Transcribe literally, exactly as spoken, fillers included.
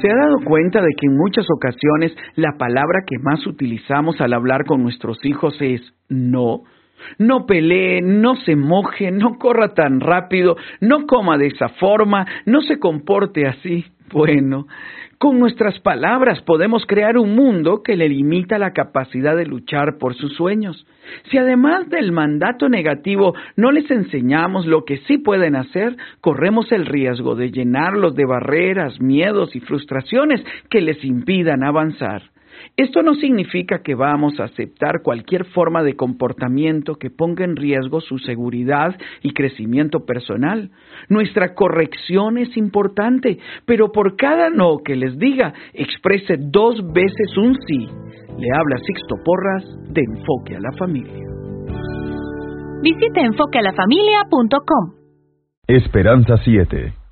¿Se ha dado cuenta de que en muchas ocasiones la palabra que más utilizamos al hablar con nuestros hijos es no? No pelee, no se moje, no corra tan rápido, no coma de esa forma, no se comporte así. Bueno, con nuestras palabras podemos crear un mundo que le limita la capacidad de luchar por sus sueños. Si además del mandato negativo no les enseñamos lo que sí pueden hacer, corremos el riesgo de llenarlos de barreras, miedos y frustraciones que les impidan avanzar. Esto no significa que vamos a aceptar cualquier forma de comportamiento que ponga en riesgo su seguridad y crecimiento personal. Nuestra corrección es importante, pero por cada no que les diga, exprese dos veces un sí. Le habla Sixto Porras de Enfoque a la Familia. Visite enfoque a la familia punto com. Esperanza siete.